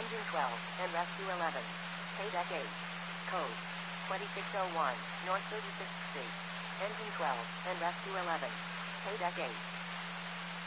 Engine 12, and Rescue 11. Paydeck 8. Code 2601, North 36th Street. Engine 12, and Rescue 11. Paydeck 8.